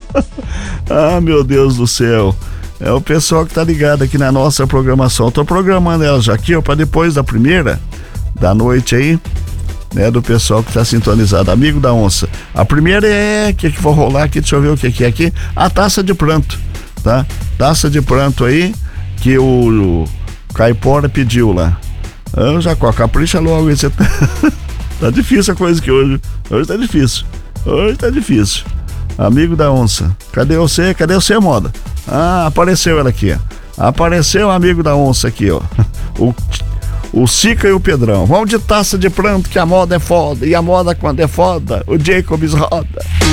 Ah, meu Deus do céu. É o pessoal que tá ligado aqui na nossa programação. Tô programando ela já aqui, ó, pra depois da primeira da noite aí, né, do pessoal que tá sintonizado. Amigo da onça. A primeira é que vou rolar aqui, deixa eu ver o que é aqui. A taça de pranto, tá? Taça de pranto aí, que o Caipora pediu lá. Eu já capricha logo. Esse tá difícil a coisa aqui hoje. Hoje tá difícil. Amigo da onça. Cadê você, moda? Ah, apareceu ela aqui, ó. Apareceu o amigo da onça aqui, ó. O Sica e o Pedrão. Vamos de taça de pranto, que a moda é foda. E a moda, quando é foda, o Jacobs roda.